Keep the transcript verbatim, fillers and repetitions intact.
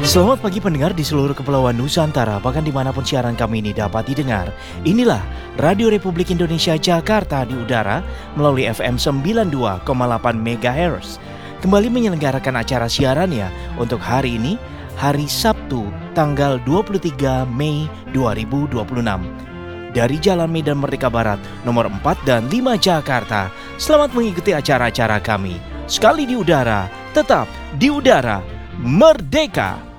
Selamat pagi pendengar di seluruh kepulauan Nusantara, bahkan dimanapun siaran kami ini dapat didengar. Inilah Radio Republik Indonesia Jakarta di udara melalui F M sembilan puluh dua koma delapan megahertz. Kembali menyelenggarakan acara siarannya untuk hari ini, hari Sabtu, tanggal dua puluh tiga Mei dua ribu dua puluh enam. Dari Jalan Medan Merdeka Barat, nomor empat dan lima Jakarta. Selamat mengikuti acara-acara kami. Sekali di udara, tetap di udara, merdeka!